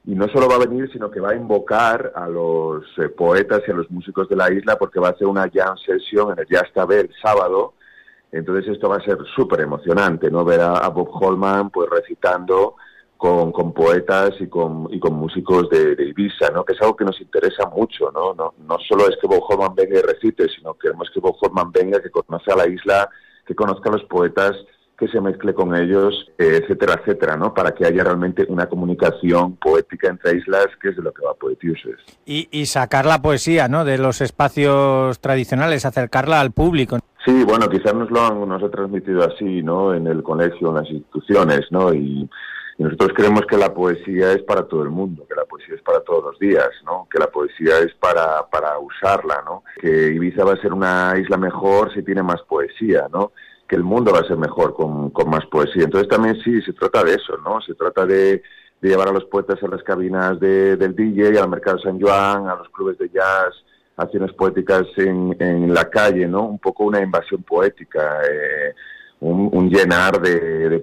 y no solo va a venir, sino que va a invocar a los poetas y a los músicos de la isla, porque va a hacer una jam session en el Ya Está Bé el sábado. Entonces esto va a ser súper emocionante, ¿no? Ver a Bob Holman pues recitando con poetas y con músicos de Ibiza, ¿no? Que es algo que nos interesa mucho, ¿no? No solo es que Bob Holman venga y recite, sino queremos que Bob Holman venga, que conozca a la isla, que conozca a los poetas, que se mezcle con ellos, etcétera, etcétera, ¿no? Para que haya realmente una comunicación poética entre islas, que es de lo que va Poetiuses. Y sacar la poesía, ¿no?, de los espacios tradicionales, acercarla al público. Sí, bueno, quizás nos ha transmitido así, ¿no?, en el colegio, en las instituciones, ¿no?, y nosotros creemos que la poesía es para todo el mundo, que la poesía es para todos los días, ¿no? Que la poesía es para usarla, ¿no? Que Ibiza va a ser una isla mejor si tiene más poesía, ¿no? Que el mundo va a ser mejor con más poesía. Entonces también sí, se trata de eso, ¿no? Se trata de llevar a los poetas a las cabinas del DJ, al Mercado San Joan, a los clubes de jazz, acciones poéticas en la calle, ¿no? Un poco una invasión poética, un llenar de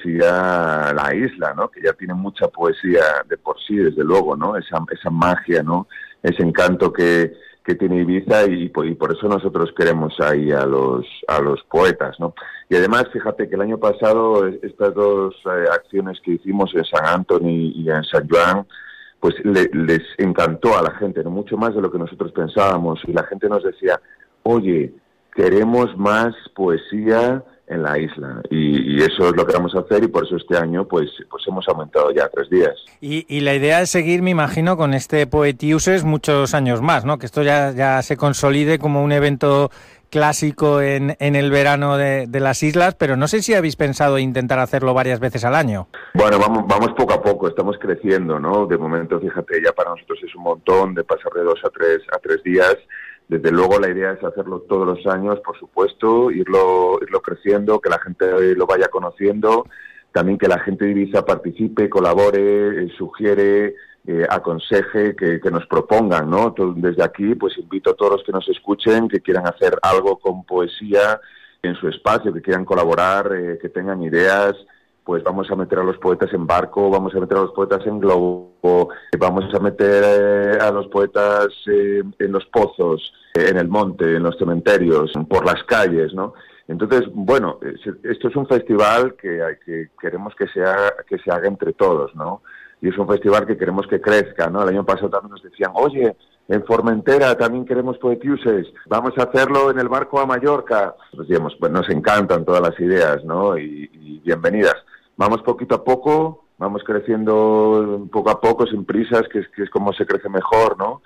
poesía la isla, ¿no? Que ya tiene mucha poesía de por sí, desde luego, ¿no? Esa magia, ¿no? Ese encanto que tiene Ibiza y por eso nosotros queremos ahí a los poetas, ¿no? Y además, fíjate que el año pasado estas dos acciones que hicimos en San Antoni y en San Joan, pues les encantó a la gente, ¿no? Mucho más de lo que nosotros pensábamos, y la gente nos decía, oye, queremos más poesía en la isla, y eso es lo que vamos a hacer, y por eso este año pues hemos aumentado ya 3 días. Y la idea es seguir, me imagino, con este Poetiuses muchos años más, ¿no? Que esto ya se consolide como un evento clásico en el verano de las islas, pero no sé si habéis pensado intentar hacerlo varias veces al año. Bueno, vamos poco a poco, estamos creciendo, ¿no? De momento, fíjate, ya para nosotros es un montón de pasar de 2 a 3 días. Desde luego la idea es hacerlo todos los años, por supuesto, irlo creciendo, que la gente lo vaya conociendo, también que la gente de Ibiza participe, colabore, sugiere, aconseje, que nos propongan, ¿no? Desde aquí, pues invito a todos los que nos escuchen, que quieran hacer algo con poesía en su espacio, que quieran colaborar, que tengan ideas. Pues vamos a meter a los poetas en barco, vamos a meter a los poetas en globo, vamos a meter a los poetas en los pozos, en el monte, en los cementerios, por las calles, ¿no? Entonces, bueno, esto es un festival que queremos que se haga entre todos, ¿no? Y es un festival que queremos que crezca, ¿no? El año pasado también nos decían, oye, en Formentera también queremos Poetiuses, vamos a hacerlo en el barco a Mallorca. Pues digamos, pues nos encantan todas las ideas, ¿no? Y bienvenidas. Vamos poquito a poco, vamos creciendo poco a poco, sin prisas, que es como se crece mejor, ¿no?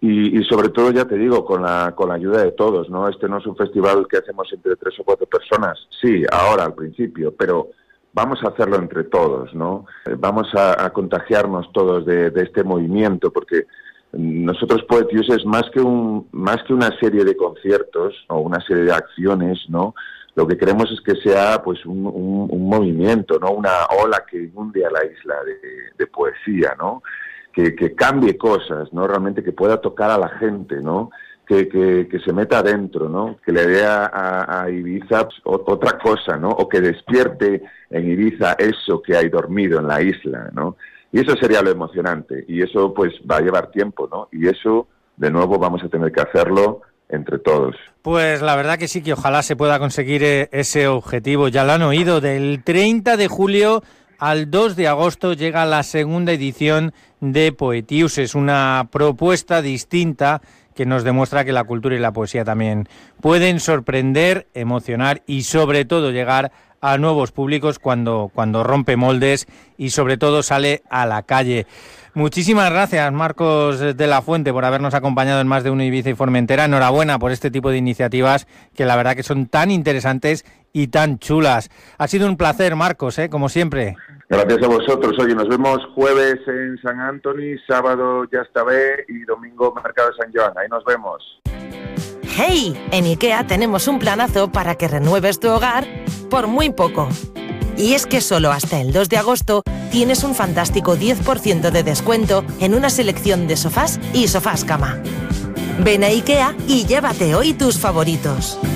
Y sobre todo, ya te digo, con la ayuda de todos, ¿no? Este no es un festival que hacemos entre 3 o 4 personas, sí, ahora al principio, pero vamos a hacerlo entre todos, ¿no? Vamos a contagiarnos todos de este movimiento, porque nosotros Poetiuses es más que una serie de conciertos o una serie de acciones, ¿no? Lo que queremos es que sea pues un movimiento, ¿no? Una ola que inunde a la isla de poesía, ¿no? Que cambie cosas, ¿no? Realmente que pueda tocar a la gente, ¿no? Que se meta adentro, ¿no? Que le dé a Ibiza otra cosa, ¿no? O que despierte en Ibiza eso que hay dormido en la isla, ¿no? Y eso sería lo emocionante, y eso pues va a llevar tiempo, ¿no? Y eso, de nuevo, vamos a tener que hacerlo entre todos. Pues la verdad que sí, que ojalá se pueda conseguir ese objetivo. Ya lo han oído, del 30 de julio al 2 de agosto llega la segunda edición de Poetiuses, una propuesta distinta que nos demuestra que la cultura y la poesía también pueden sorprender, emocionar y sobre todo llegar a nuevos públicos cuando rompe moldes y sobre todo sale a la calle. Muchísimas gracias, Marcos de la Fuente, por habernos acompañado en Más de Uno Ibiza y Formentera. Enhorabuena por este tipo de iniciativas que la verdad que son tan interesantes y tan chulas. Ha sido un placer, Marcos, como siempre. Gracias a vosotros. Oye, nos vemos jueves en San Antoni, sábado Ya Está Bé y domingo Mercado de San Joan. Ahí nos vemos. ¡Hey! En IKEA tenemos un planazo para que renueves tu hogar por muy poco. Y es que solo hasta el 2 de agosto tienes un fantástico 10% de descuento en una selección de sofás y sofás cama. Ven a IKEA y llévate hoy tus favoritos.